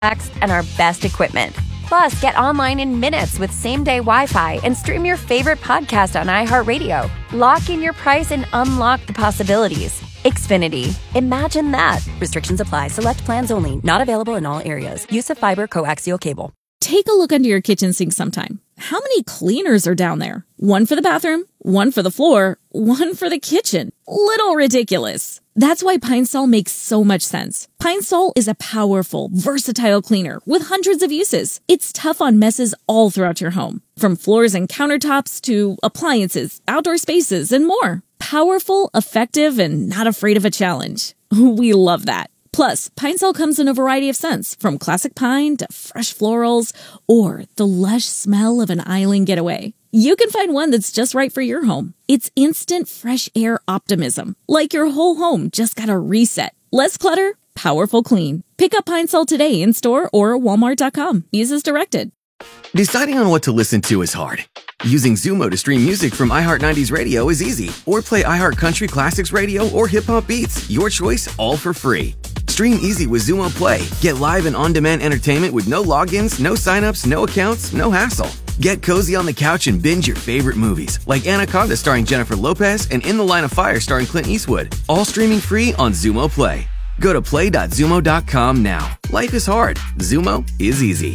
and our best equipment. Plus, get online in minutes with same-day Wi-Fi and stream your favorite podcast on iHeartRadio. Lock in your price and unlock the possibilities. Xfinity. Imagine that. Restrictions apply. Select plans only. Not available in all areas. Use of fiber coaxial cable. Take a look under your kitchen sink sometime. How many cleaners are down there? One for the bathroom, one for the floor, one for the kitchen. Little ridiculous. That's why Pine Sol makes so much sense. Pine Sol is a powerful, versatile cleaner with hundreds of uses. It's tough on messes all throughout your home, from floors and countertops to appliances, outdoor spaces, and more. Powerful, effective, and not afraid of a challenge. We love that. Plus, Pine Sol comes in a variety of scents, from classic pine to fresh florals or the lush smell of an island getaway. You can find one that's just right for your home. It's instant fresh air optimism, like your whole home just got a reset. Less clutter, powerful clean. Pick up Pine Sol today in store or walmart.com. Use as directed. Deciding on what to listen to is hard. Using Zumo to stream music from iHeart 90s Radio is easy. Or play iHeart Country Classics Radio or Hip Hop Beats. Your choice, all for free. Stream easy with Zumo Play. Get live and on-demand entertainment with no logins, no signups, no accounts, no hassle. Get cozy on the couch and binge your favorite movies, like Anaconda starring Jennifer Lopez and In the Line of Fire starring Clint Eastwood. All streaming free on Zumo Play. Go to play.zumo.com now. Life is hard. Zumo is easy.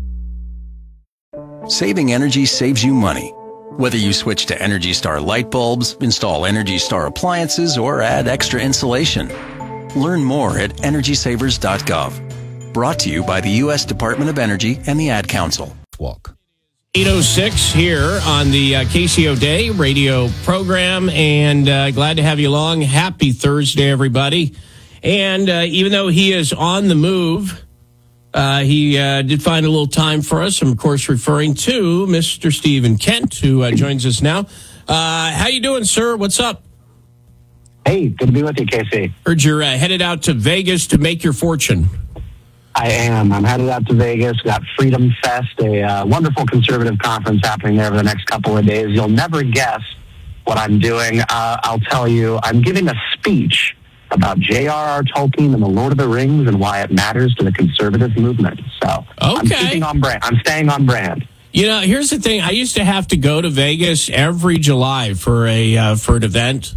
Saving energy saves you money. Whether you switch to Energy Star light bulbs, install Energy Star appliances, or add extra insulation. Learn more at EnergySavers.gov. Brought to you by the U.S. Department of Energy and the Ad Council. Walk. 8:06 here on the KCO Day radio program, and glad to have you along. Happy Thursday, everybody. And even though he is on the move, he did find a little time for us. I'm, of course, referring to Mr. Stephen Kent, who joins us now. How you doing, sir? What's up? Hey, good to be with you, Casey. Heard you're headed out to Vegas to make your fortune. I am. I'm headed out to Vegas. Got Freedom Fest, a wonderful conservative conference happening there over the next couple of days. You'll never guess what I'm doing. I'll tell you, I'm giving a speech about J.R.R. Tolkien and the Lord of the Rings and why it matters to the conservative movement. So I'm keeping on brand. I'm staying on brand. You know, here's the thing. I used to have to go to Vegas every July for an event.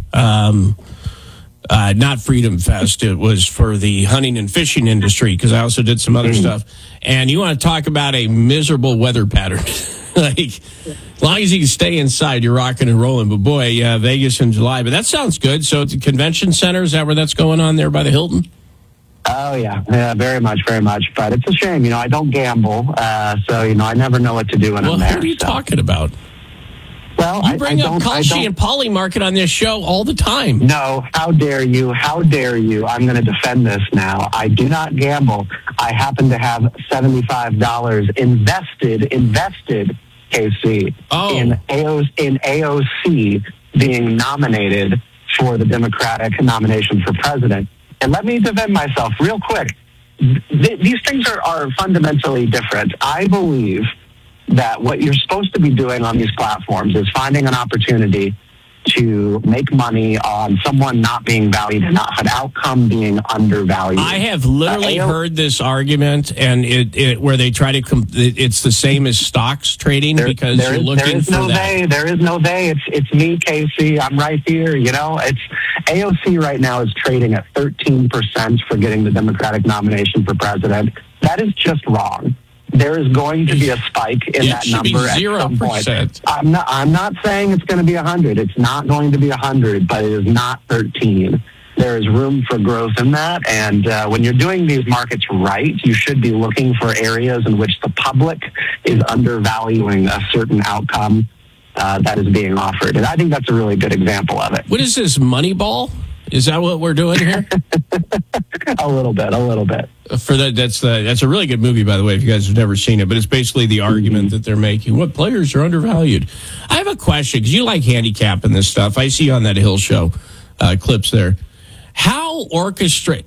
Not Freedom Fest. It was for the hunting and fishing industry, because I also did some other stuff. And you want to talk about a miserable weather pattern. Like, as long as you can stay inside, you're rocking and rolling. But boy, Vegas in July. But that sounds good. So at the convention center, is that where that's going on there by the Hilton? Oh, yeah. Yeah, very much, very much. But it's a shame. You know, I don't gamble. So, I never know what to do when I'm there. What are you talking about? Well, you bring up Kalshi and Poly Market on this show all the time. No, how dare you? How dare you? I'm going to defend this now. I do not gamble. I happen to have $75 invested, KC, in AOC being nominated for the Democratic nomination for president. And let me defend myself real quick. These things are fundamentally different. I believe that what you're supposed to be doing on these platforms is finding an opportunity to make money on someone not being valued enough, an outcome being undervalued. I have literally heard this argument, and it where they try to it's the same as stocks trading, because you're looking for that. There is no they. It's me, Casey. I'm right here. It's AOC right now is trading at 13% for getting the Democratic nomination for president. That is just wrong. There is going to be a spike in that number at some point. I'm not saying it's going to be 100. It's not going to be 100, but it is not 13. There is room for growth in that. And when you're doing these markets right, you should be looking for areas in which the public is undervaluing a certain outcome that is being offered. And I think that's a really good example of it. What is this, Moneyball? Is that what we're doing here? A little bit. For that's a really good movie, by the way, if you guys have never seen it. But it's basically the argument that they're making. What players are undervalued? I have a question, because you like handicapping this stuff. I see you on that Hill Show clips there. How orchestrated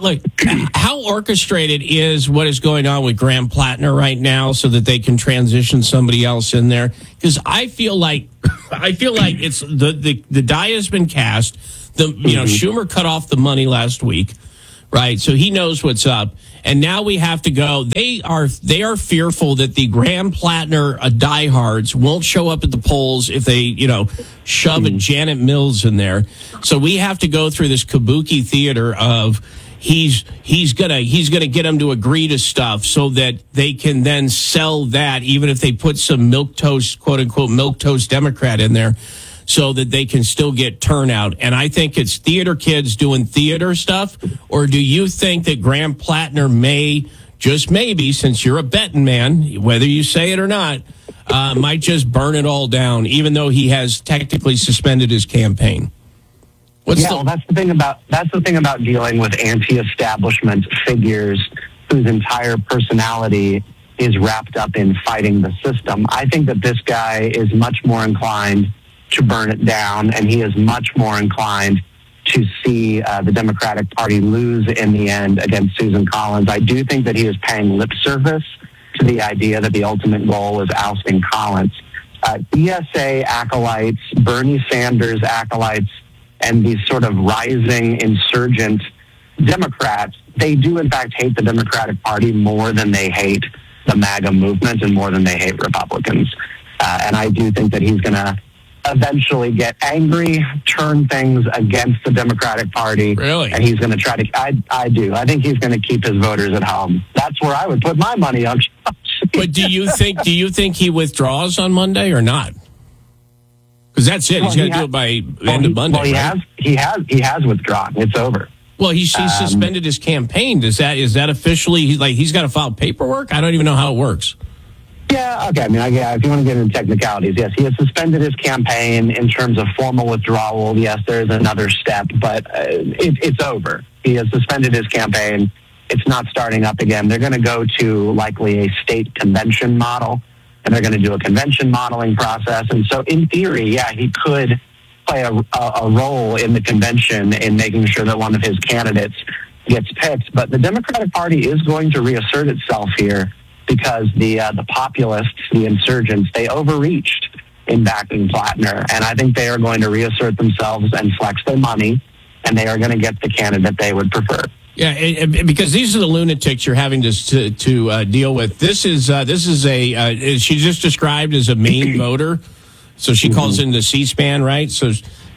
is what is going on with Graham Plattner right now, so that they can transition somebody else in there? Because I feel like it's the die has been cast. Schumer cut off the money last week, Right. So he knows what's up. And now we have to go. They are fearful that the Graham Plattner diehards won't show up at the polls if they, shove a Janet Mills in there. So we have to go through this kabuki theater of he's gonna get them to agree to stuff so that they can then sell that, even if they put some milquetoast, quote unquote, milquetoast Democrat in there, so that they can still get turnout. And I think it's theater kids doing theater stuff. Or do you think that Graham Plattner may, just maybe, since you're a betting man, whether you say it or not, might just burn it all down, even though he has technically suspended his campaign? That's the thing about dealing with anti-establishment figures whose entire personality is wrapped up in fighting the system. I think that this guy is much more inclined to burn it down, and he is much more inclined to see the Democratic Party lose in the end against Susan Collins. I do think that he is paying lip service to the idea that the ultimate goal is ousting Collins. ESA acolytes, Bernie Sanders acolytes, and these sort of rising insurgent Democrats, they do in fact hate the Democratic Party more than they hate the MAGA movement and more than they hate Republicans. And I do think that he's going to eventually get angry, turn things against the Democratic Party. Really? And he's going to try to, I do. I think he's going to keep his voters at home. That's where I would put my money on. But do you think he withdraws on Monday or not? Because that's it. He's going to do it by end of Monday. Well, he has withdrawn. It's over. Well, he's suspended his campaign. Is that officially, he's got to file paperwork? I don't even know how it works. Yeah, okay. If you want to get into technicalities, yes, he has suspended his campaign in terms of formal withdrawal. Yes, there's another step, but it's over. He has suspended his campaign. It's not starting up again. They're going to go to likely a state convention model, and they're going to do a convention modeling process. And so in theory, yeah, he could play a role in the convention in making sure that one of his candidates gets picked. But the Democratic Party is going to reassert itself here, because the populists, the insurgents, they overreached in backing Plattner. And I think they are going to reassert themselves and flex their money, and they are going to get the candidate they would prefer. Yeah, because these are the lunatics you're having to deal with. This is she just described as a Maine voter, so she calls into C-SPAN, right? So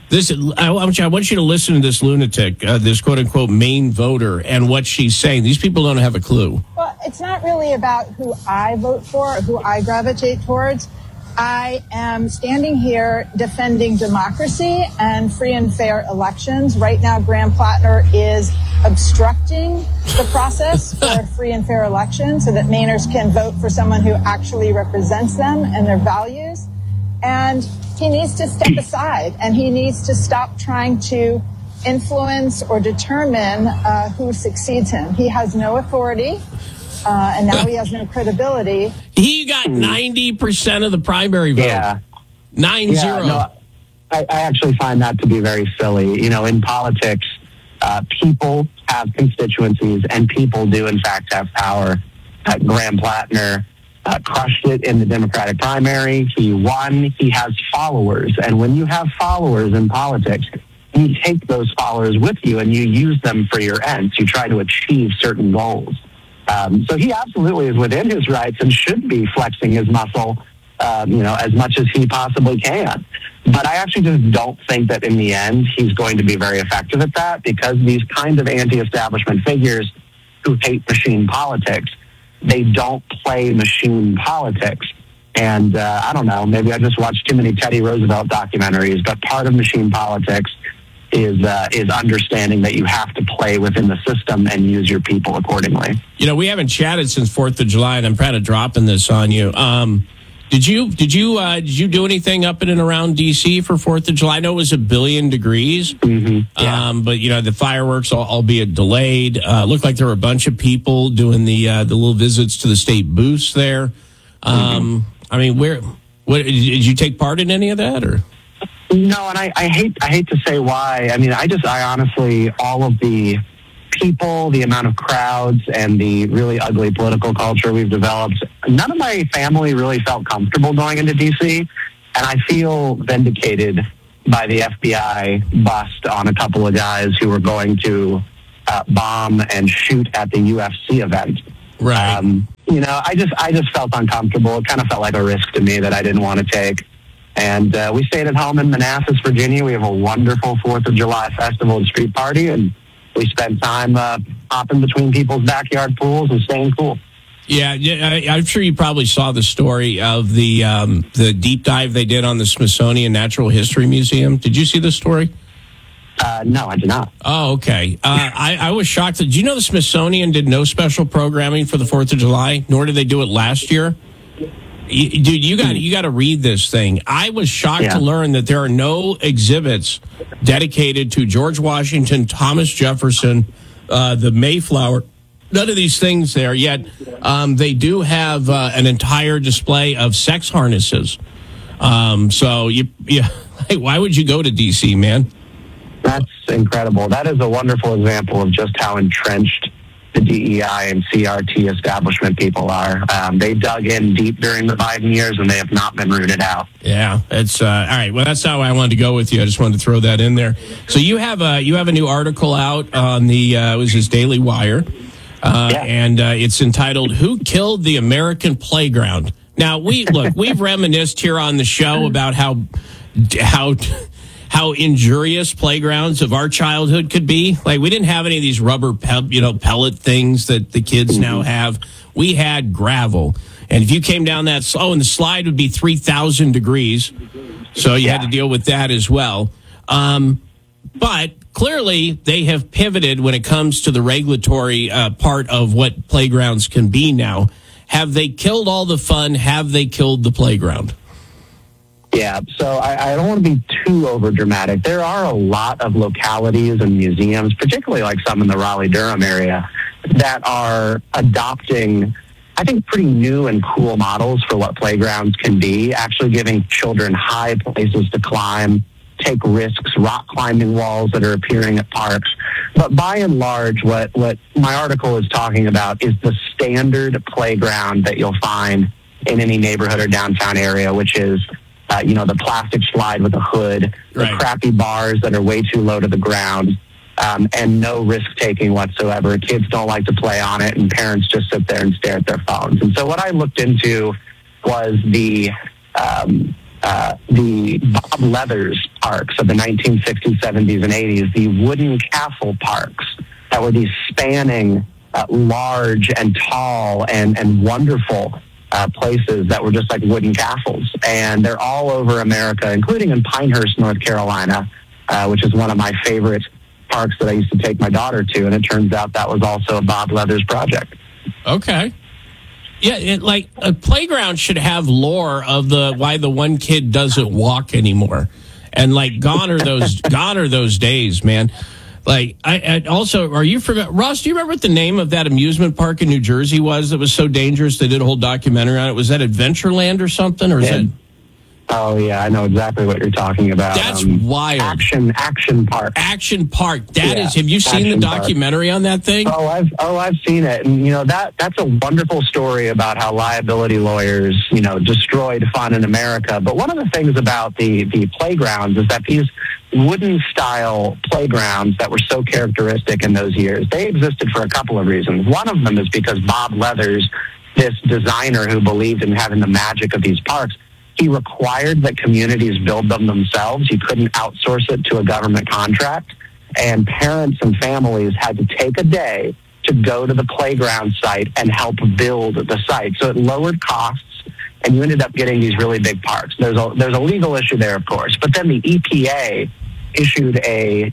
I want you to listen to this lunatic, this quote-unquote Maine voter, and what she's saying. These people don't have a clue. Well, it's not really about who I vote for or who I gravitate towards. I am standing here defending democracy and free and fair elections. Right now, Graham Plattner is obstructing the process for free and fair elections so that Mainers can vote for someone who actually represents them and their values. And he needs to step aside, and he needs to stop trying to influence or determine who succeeds him. He has no authority, and now he has no credibility. He got 90% of the primary vote. Yeah. 9-0. Yeah, no, I actually find that to be very silly. In politics, people have constituencies, and people do, in fact, have power. Graham Plattner crushed it in the Democratic primary. He won. He has followers. And when you have followers in politics, you take those followers with you and you use them for your ends. You try to achieve certain goals. So he absolutely is within his rights and should be flexing his muscle, as much as he possibly can. But I actually just don't think that in the end he's going to be very effective at that, because these kind of anti-establishment figures who hate machine politics, they don't play machine politics. And I don't know, maybe I just watched too many Teddy Roosevelt documentaries, but part of machine politics is understanding that you have to play within the system and use your people accordingly. We haven't chatted since 4th of July, and I'm kind of dropping this on you. Did you do anything up in and around D.C. for 4th of July? I know it was 1 billion degrees, yeah. But the fireworks, albeit delayed, looked like there were a bunch of people doing the little visits to the state booths there. What did you take part in any of that, or? No, and I hate to say why. I honestly, all of the people, the amount of crowds, and the really ugly political culture we've developed, none of my family really felt comfortable going into D.C., and I feel vindicated by the FBI bust on a couple of guys who were going to bomb and shoot at the UFC event. Right. I just felt uncomfortable. It kind of felt like a risk to me that I didn't want to take. And we stayed at home in Manassas, Virginia. We have a wonderful 4th of July festival and street party, and we spent time hopping between people's backyard pools and staying cool. Yeah, I'm sure you probably saw the story of the deep dive they did on the Smithsonian Natural History Museum. Did you see the story? No, I did not. Oh, okay. I was shocked. Did you know the Smithsonian did no special programming for the 4th of July, nor did they do it last year? Dude, you got to read this thing. I was shocked to learn that there are no exhibits dedicated to George Washington, Thomas Jefferson, the Mayflower. None of these things there yet. They do have an entire display of sex harnesses. So why would you go to DC, man? That's incredible. That is a wonderful example of just how entrenched the DEI and CRT establishment people are. They dug in deep during the Biden years, and they have not been rooted out. Yeah, it's all right. Well, that's how I wanted to go with you. I just wanted to throw that in there. So you have a new article out on the it was his Daily Wire, and it's entitled "Who Killed the American Playground?" Now we've reminisced here on the show about how injurious playgrounds of our childhood could be. Like, we didn't have any of these rubber pellet things that the kids now have. We had gravel. And if you came down that, and the slide would be 3,000 degrees. So you had to deal with that as well. But clearly they have pivoted when it comes to the regulatory part of what playgrounds can be now. Have they killed all the fun? Have they killed the playground? Yeah, so I don't want to be too over dramatic. There are a lot of localities and museums, particularly like some in the Raleigh-Durham area, that are adopting, I think, pretty new and cool models for what playgrounds can be, actually giving children high places to climb, take risks, rock climbing walls that are appearing at parks. But by and large, what my article is talking about is the standard playground that you'll find in any neighborhood or downtown area, which is the plastic slide with a hood, the crappy bars that are way too low to the ground, and no risk-taking whatsoever. Kids don't like to play on it, and parents just sit there and stare at their phones. And so what I looked into was the Bob Leathers parks of the 1960s, 70s, and 80s, the wooden castle parks that were these spanning, large and tall and wonderful places that were just like wooden castles. And they're all over America, including in Pinehurst, North Carolina, which is one of my favorite parks that I used to take my daughter to. And it turns out that was also a Bob Leathers project. Okay. Yeah, like a playground should have lore of why the one kid doesn't walk anymore. And like gone are those days, man. Like, I also, are you familiar, Ross, do you remember what the name of that amusement park in New Jersey was that was so dangerous they did a whole documentary on it? Was that Adventureland or something? Or is it? Oh, yeah, I know exactly what you're talking about. That's wild. Action Park. Action Park. That is, have you seen the documentary on that thing? I've seen it. And, that's a wonderful story about how liability lawyers, destroyed fun in America. But one of the things about the playgrounds is that these wooden-style playgrounds that were so characteristic in those years, they existed for a couple of reasons. One of them is because Bob Leathers, this designer who believed in having the magic of these parks, he required that communities build them themselves. You couldn't outsource it to a government contract. And parents and families had to take a day to go to the playground site and help build the site. So it lowered costs, and you ended up getting these really big parks. There's a legal issue there, of course. But then the EPA issued a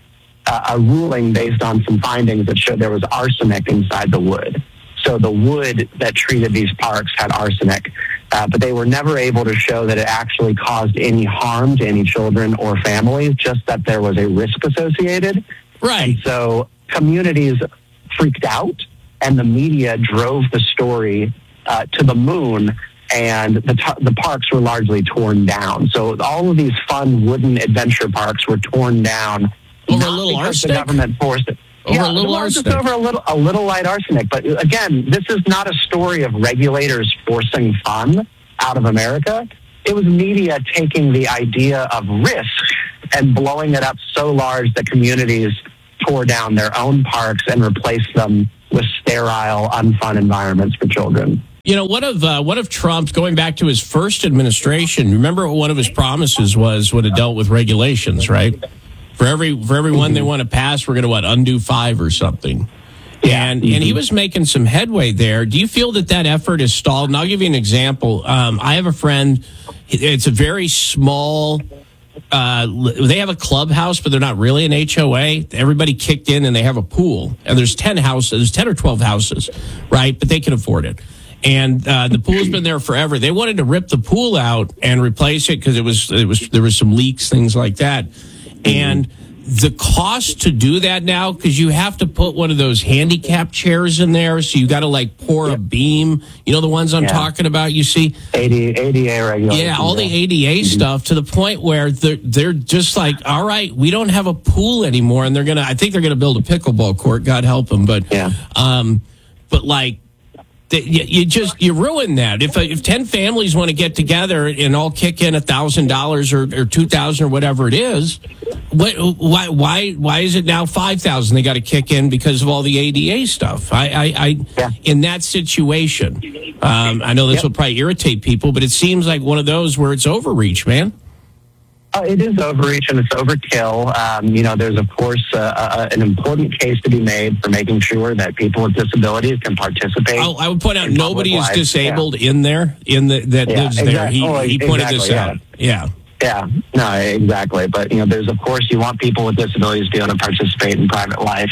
ruling based on some findings that showed there was arsenic inside the wood. So the wood that treated these parks had arsenic, but they were never able to show that it actually caused any harm to any children or families, just that there was a risk associated. Right. And so communities freaked out, and the media drove the story to the moon, and the parks were largely torn down. So all of these fun wooden adventure parks were torn down. Over a little arsenic? The government forced it. Over a little arsenic. Just over a little light arsenic. But again, this is not a story of regulators forcing fun out of America. It was media taking the idea of risk and blowing it up so large that communities tore down their own parks and replaced them with sterile, unfun environments for children. You know, what of Trump's, going back to his first administration, remember one of his promises was would have dealt with regulations, right? For every one they want to pass, we're going to, undo 5 or something. And he was making some headway there. Do you feel that effort is stalled? And I'll give you an example. I have a friend, it's a very small, they have a clubhouse, but they're not really an HOA. Everybody kicked in and they have a pool. And there's 10 or 12 houses, right? But they can afford it. And the pool's been there forever. They wanted to rip the pool out and replace it because there was some leaks, things like that. And the cost to do that now, because you have to put one of those handicap chairs in there, so you got to pour a beam. You know the ones I'm talking about. You see, ADA regulations. Yeah, all the ADA stuff, to the point where they're just like, all right, we don't have a pool anymore, and I think they're gonna build a pickleball court. God help them, but you ruin that. If 10 families want to get together and all kick in $1,000 or $2,000 or whatever it is, why is it now $5,000 they got to kick in because of all the ADA stuff? In that situation, I know this will probably irritate people, but it seems like one of those where it's overreach, man. It is overreach and it's overkill. There's, of course, an important case to be made for making sure that people with disabilities can participate. I would point out nobody is disabled in there, that lives there. He pointed this out. Yeah. Yeah, no, exactly. But, there's, of course, you want people with disabilities to be able to participate in private life.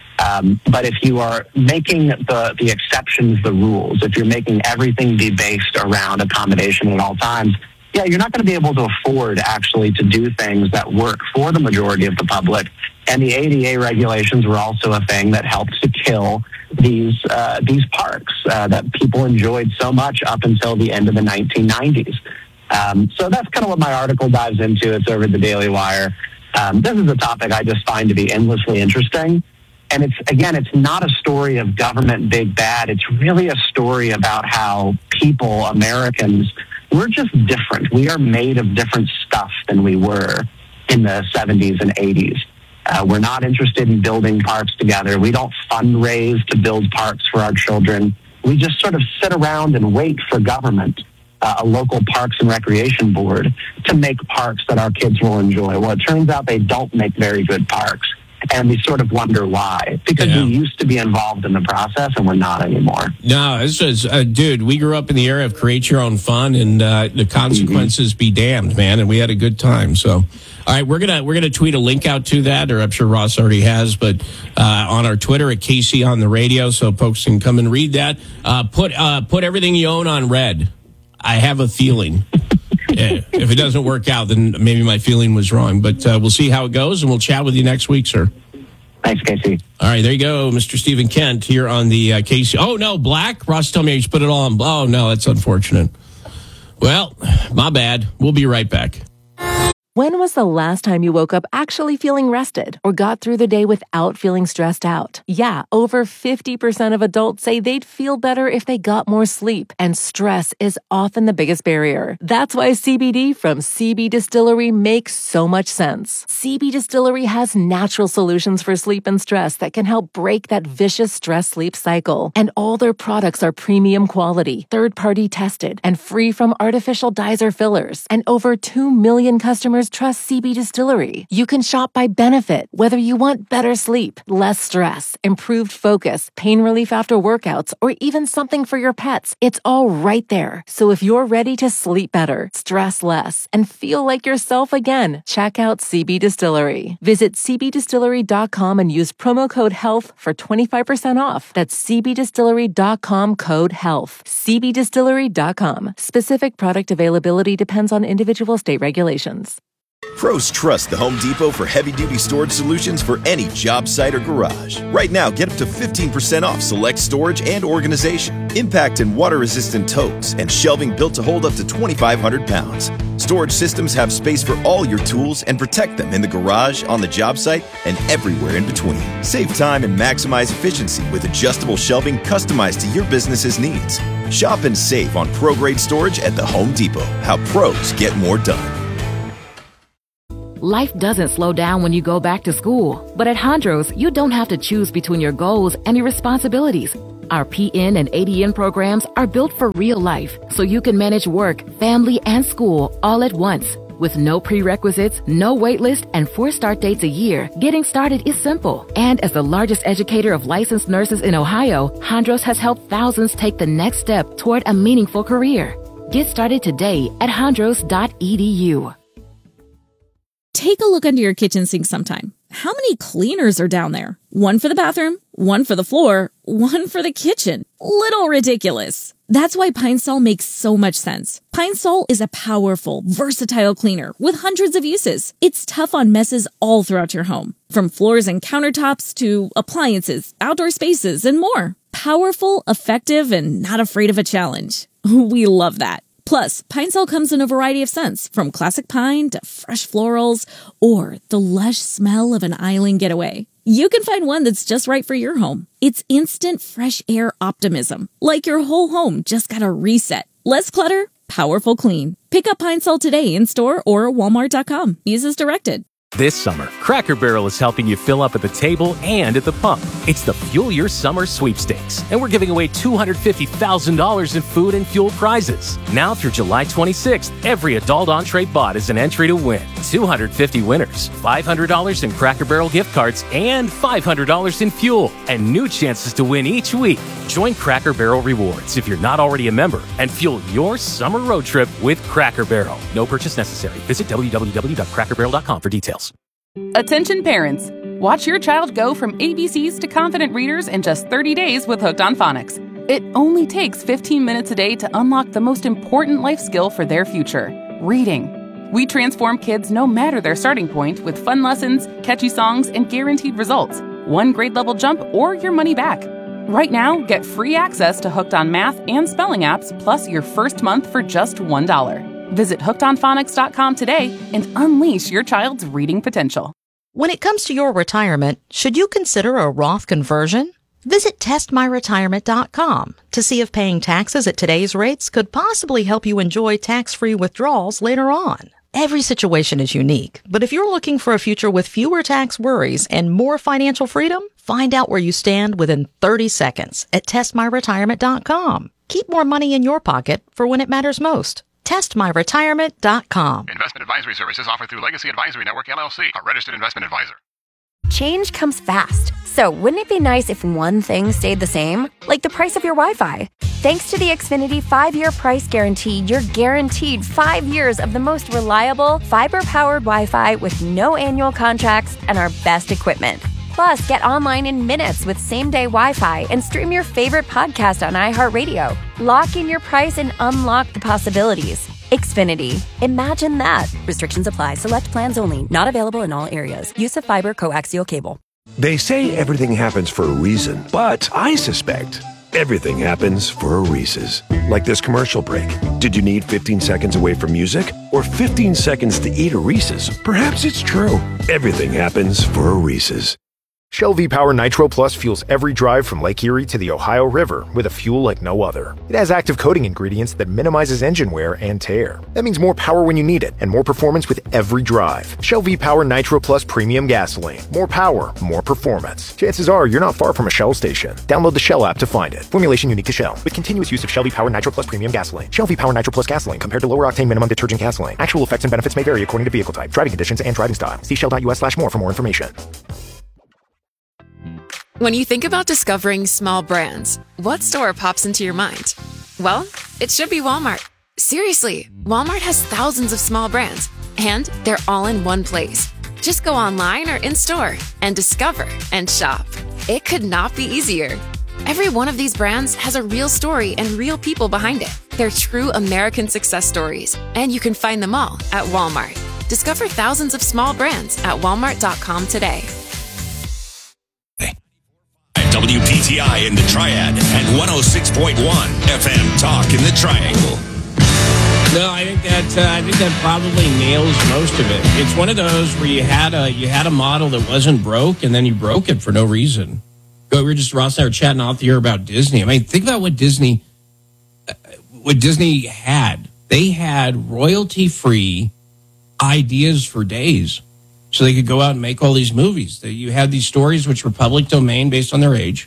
But if you are making the exceptions the rules, if you're making everything be based around accommodation at all times, you're not going to be able to afford actually to do things that work for the majority of the public. And the ADA regulations were also a thing that helped to kill these parks that people enjoyed so much up until the end of the 1990s. So that's kind of what my article dives into. It's over at the Daily Wire. This is a topic I just find to be endlessly interesting. And it's not a story of government big bad. It's really a story about how people, Americans, we're just different. We are made of different stuff than we were in the 70s and 80s. We're not interested in building parks together. We don't fundraise to build parks for our children. We just sort of sit around and wait for government, a local parks and recreation board, to make parks that our kids will enjoy. Well, it turns out they don't make very good parks. And we sort of wonder why. Because we used to be involved in the process, and we're not anymore. No, it's just, dude, we grew up in the era of create your own fun, and the consequences be damned, man. And we had a good time. So, all right, we're gonna tweet a link out to that, or I'm sure Ross already has, but on our Twitter at KC on the radio, so folks can come and read that. Put everything you own on red. I have a feeling. If it doesn't work out, then maybe my feeling was wrong. But we'll see how it goes, and we'll chat with you next week, sir. Thanks, Casey. All right, there you go, Mr. Stephen Kent here on the KC. Oh, no, black? Ross told me I should put it all on. Oh, no, that's unfortunate. Well, my bad. We'll be right back. When was the last time you woke up actually feeling rested or got through the day without feeling stressed out? Yeah, over 50% of adults say they'd feel better if they got more sleep, and stress is often the biggest barrier. That's why CBD from CB Distillery makes so much sense. CB Distillery has natural solutions for sleep and stress that can help break that vicious stress-sleep cycle. And all their products are premium quality, third-party tested, and free from artificial dyes or fillers. And over 2 million customers trust CB Distillery. You can shop by benefit, whether you want better sleep, less stress, improved focus, pain relief after workouts, or even something for your pets. It's all right there. So if you're ready to sleep better, stress less, and feel like yourself again, check out CB Distillery. Visit cbdistillery.com and use promo code HEALTH for 25% off. That's cbdistillery.com, code HEALTH. cbdistillery.com. Specific product availability depends on individual state regulations. Pros trust the Home Depot for heavy-duty storage solutions for any job site or garage. Right now, get up to 15% off select storage and organization, impact and water-resistant totes, and shelving built to hold up to 2,500 pounds. Storage systems have space for all your tools and protect them in the garage, on the job site, and everywhere in between. Save time and maximize efficiency with adjustable shelving customized to your business's needs. Shop and save on pro-grade storage at the Home Depot. How pros get more done. life doesn't slow down when you go back to school. But at Hondros, you don't have to choose between your goals and your responsibilities. Our PN and ADN programs are built for real life, so you can manage work, family, and school all at once. With no prerequisites, no wait list, and 4 start dates a year, getting started is simple. And as the largest educator of licensed nurses in Ohio, Hondros has helped thousands take the next step toward a meaningful career. Get started today at hondros.edu. Take a look under your kitchen sink sometime. How many cleaners are down there? One for the bathroom, one for the floor, one for the kitchen. Little ridiculous. That's why Pine Sol makes so much sense. Pine Sol is a powerful, versatile cleaner with hundreds of uses. It's tough on messes all throughout your home, from floors and countertops to appliances, outdoor spaces, and more. Powerful, effective, and not afraid of a challenge. We love that. Plus, Pine Sol comes in a variety of scents, from classic pine to fresh florals or the lush smell of an island getaway. You can find one that's just right for your home. It's instant fresh air optimism, like your whole home just got a reset. Less clutter, powerful clean. Pick up Pine Sol today in store or Walmart.com. Use as directed. This summer, Cracker Barrel is helping you fill up at the table and at the pump. It's the Fuel Your Summer Sweepstakes, and we're giving away $250,000 in food and fuel prizes. Now through July 26th, every adult entree bought is an entry to win 250 winners, $500 in Cracker Barrel gift cards, and $500 in fuel, and new chances to win each week. Join Cracker Barrel Rewards if you're not already a member, and fuel your summer road trip with Cracker Barrel. No purchase necessary. Visit www.crackerbarrel.com for details. Attention parents! Watch your child go from ABCs to confident readers in just 30 days with Hooked on Phonics. It only takes 15 minutes a day to unlock the most important life skill for their future, reading. We transform kids no matter their starting point with fun lessons, catchy songs, and guaranteed results. 1 grade level jump or your money back. Right now, get free access to Hooked on Math and Spelling apps plus your first month for just $1. Visit hookedonphonics.com today and unleash your child's reading potential. When it comes to your retirement, should you consider a Roth conversion? Visit testmyretirement.com to see if paying taxes at today's rates could possibly help you enjoy tax-free withdrawals later on. Every situation is unique, but if you're looking for a future with fewer tax worries and more financial freedom, find out where you stand within 30 seconds at testmyretirement.com. Keep more money in your pocket for when it matters most. TestMyRetirement.com. Investment advisory services offered through Legacy Advisory Network, LLC, a registered investment advisor. Change comes fast. So wouldn't it be nice if one thing stayed the same? Like the price of your Wi-Fi. Thanks to the Xfinity 5-year price guarantee, you're guaranteed 5 years of the most reliable, fiber-powered Wi-Fi with no annual contracts and our best equipment. Plus, get online in minutes with same-day Wi-Fi and stream your favorite podcast on iHeartRadio. Lock in your price and unlock the possibilities. Xfinity. Imagine that. Restrictions apply. Select plans only. Not available in all areas. Use of fiber coaxial cable. They say everything happens for a reason, but I suspect everything happens for a Reese's. Like this commercial break. Did you need 15 seconds away from music? Or 15 seconds to eat a Reese's? Perhaps it's true. Everything happens for a Reese's. Shell V-Power Nitro Plus fuels every drive from Lake Erie to the Ohio River with a fuel like no other. It has active coating ingredients that minimizes engine wear and tear. That means more power when you need it and more performance with every drive. Shell V-Power Nitro Plus Premium Gasoline. More power, more performance. Chances are you're not far from a Shell station. Download the Shell app to find it. Formulation unique to Shell with continuous use of Shell V-Power Nitro Plus Premium Gasoline. Shell V-Power Nitro Plus Gasoline compared to lower octane minimum detergent gasoline. Actual effects and benefits may vary according to vehicle type, driving conditions, and driving style. See shell.us/more for more information. When you think about discovering small brands, what store pops into your mind? Well, it should be Walmart. Seriously, Walmart has thousands of small brands, and they're all in one place. Just go online or in-store and discover and shop. It could not be easier. Every one of these brands has a real story and real people behind it. They're true American success stories, and you can find them all at Walmart. Discover thousands of small brands at walmart.com today. WPTI in the Triad and 106.1 FM Talk in the Triangle. No, I think that probably nails most of it. It's one of those where you had a model that wasn't broke, and then you broke it for no reason. Ross and I were chatting off the air about Disney. I mean, think about what Disney had. They had royalty-free ideas for days. so they could go out and make all these movies. You had these stories which were public domain based on their age.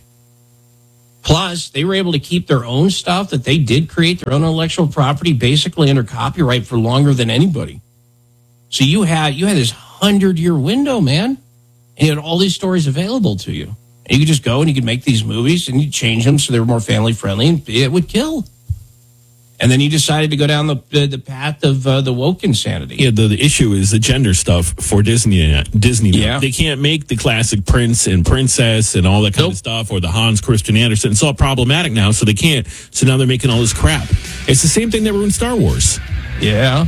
Plus, they were able to keep their own stuff that they did create, their own intellectual property, basically under copyright for longer than anybody. So you had this 100-year window, man, and you had all these stories available to you. And you could just go and you could make these movies and you change them so they were more family friendly, and it would kill. And then you decided to go down the path of the woke insanity. Yeah, the issue is the gender stuff for Disney. Yeah. They can't make the classic Prince and Princess and all that kind of stuff, or the Hans Christian Andersen. It's all problematic now, so they can't. So now they're making all this crap. It's the same thing that ruined Star Wars. Yeah.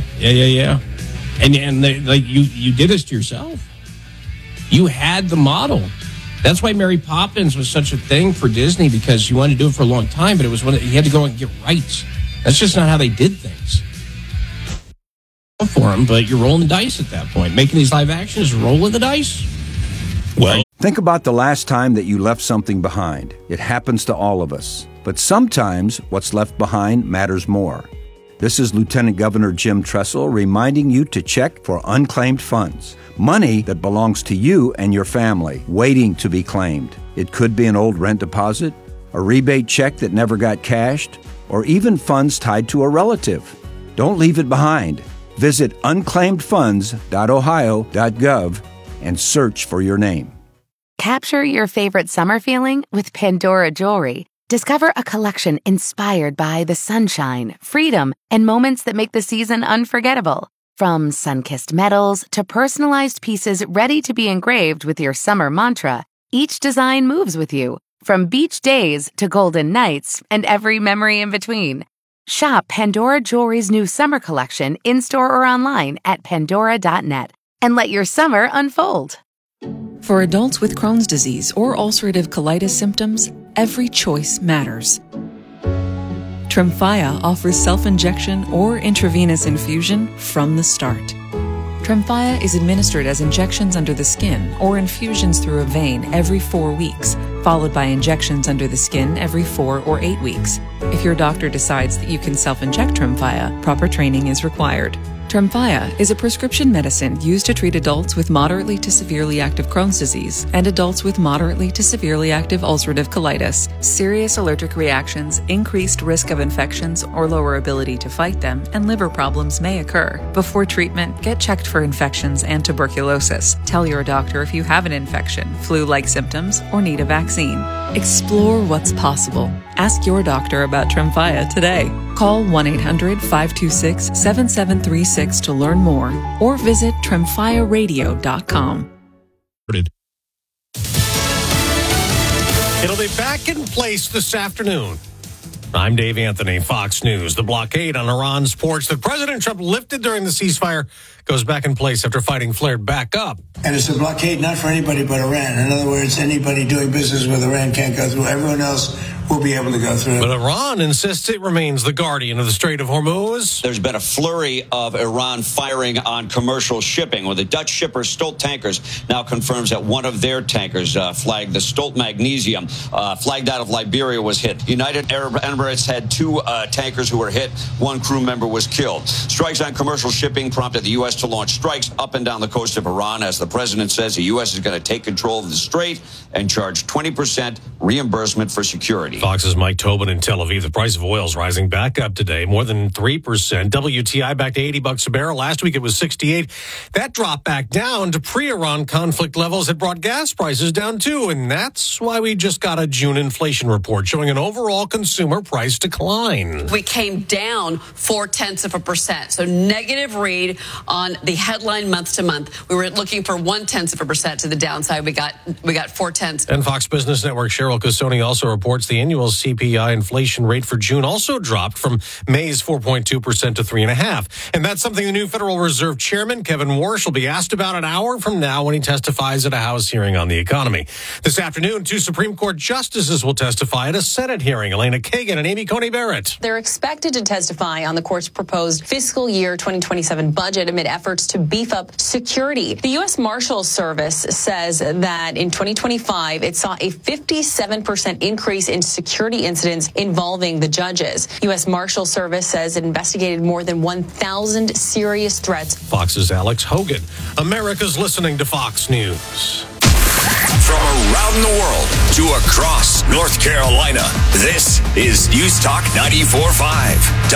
And you did this to yourself. You had the model. That's why Mary Poppins was such a thing for Disney, because you wanted to do it for a long time, but it was when you had to go and get rights. That's just not how they did things. For them, but you're rolling the dice at that point. Making these live actions, rolling the dice. Well, think about the last time that you left something behind. It happens to all of us. But sometimes what's left behind matters more. This is Lieutenant Governor Jim Tressel reminding you to check for unclaimed funds. Money that belongs to you and your family, waiting to be claimed. It could be an old rent deposit, a rebate check that never got cashed, or even funds tied to a relative. Don't leave it behind. Visit unclaimedfunds.ohio.gov and search for your name. Capture your favorite summer feeling with Pandora Jewelry. Discover a collection inspired by the sunshine, freedom, and moments that make the season unforgettable. From sun-kissed metals to personalized pieces ready to be engraved with your summer mantra, each design moves with you. From beach days to golden nights and every memory in between. Shop Pandora Jewelry's new summer collection in-store or online at pandora.net and let your summer unfold. For adults with Crohn's disease or ulcerative colitis symptoms, every choice matters. Tremfya offers self-injection or intravenous infusion from the start. Tremfya is administered as injections under the skin or infusions through a vein every 4 weeks, followed by injections under the skin every 4 or 8 weeks. If your doctor decides that you can self-inject Tremfya, proper training is required. Tremfya is a prescription medicine used to treat adults with moderately to severely active Crohn's disease and adults with moderately to severely active ulcerative colitis. Serious allergic reactions, increased risk of infections or lower ability to fight them, and liver problems may occur. Before treatment, get checked for infections and tuberculosis. Tell your doctor if you have an infection, flu-like symptoms, or need a vaccine. Explore what's possible. Ask your doctor about Tremfya today. Call 1-800-526-7736 to learn more or visit tremfyaradio.com. It'll be back in place this afternoon. I'm Dave Anthony, Fox News. The blockade on Iran's ports that President Trump lifted during the ceasefire goes back in place after fighting flared back up. And it's a blockade not for anybody but Iran. In other words, anybody doing business with Iran can't go through. Everyone else will be able to go through. But Iran insists it remains the guardian of the Strait of Hormuz. There's been a flurry of Iran firing on commercial shipping, where the Dutch shipper Stolt Tankers now confirms that one of their tankers, flagged the Stolt Magnesium, flagged out of Liberia, was hit. United Arab Emirates had 2 tankers who were hit. 1 crew member was killed. Strikes on commercial shipping prompted the U.S. to launch strikes up and down the coast of Iran, as the president says the U.S. is going to take control of the strait and charge 20% reimbursement for security. Fox's Mike Tobin in Tel Aviv. The price of oil is rising back up today, more than 3%. WTI back to $80 a barrel. Last week it was 68. That dropped back down to pre-Iran conflict levels that brought gas prices down too. And that's why we just got a June inflation report showing an overall consumer price decline. We came down 0.4%. So negative read on the headline month to month. We were looking for 0.1% to the downside. We got 0.4. And Fox Business Network Cheryl Casoni also reports the annual CPI inflation rate for June also dropped from May's 4.2% to 3.5%. And that's something the new Federal Reserve Chairman Kevin Warsh will be asked about an hour from now when he testifies at a House hearing on the economy. This afternoon, 2 Supreme Court justices will testify at a Senate hearing. Elena Kagan and Amy Coney Barrett. They're expected to testify on the court's proposed fiscal year 2027 budget amid efforts to beef up security. The U.S. Marshals Service says that in 2025, it saw a 57% increase in security security incidents involving the judges. U.S. Marshal Service says it investigated more than 1,000 serious threats. Fox's Alex Hogan. America's listening to Fox News. From around the world to across North Carolina, this is News Talk 94.5